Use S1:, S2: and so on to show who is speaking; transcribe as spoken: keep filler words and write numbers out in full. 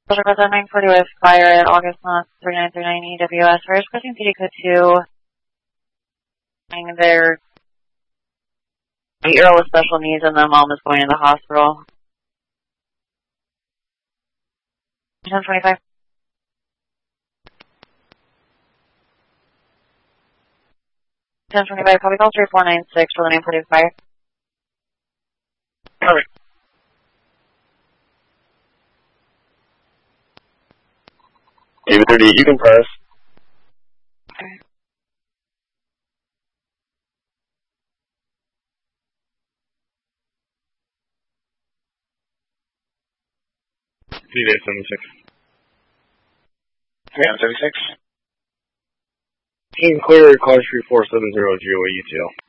S1: Special Request nine forty with fire at August month three nine three nine E W S. We're requesting P D code two. Their eight-year-old with special needs and the mom is going to the hospital. ten twenty-five. ten twenty-five, copy call three four nine six for the nine forty with fire.
S2: Perfect. David thirty-eight, you can press.
S1: Okay.
S2: D J seventy-six. Yeah, seventy-six. Team clear, car three four seven zero, G O A U T L.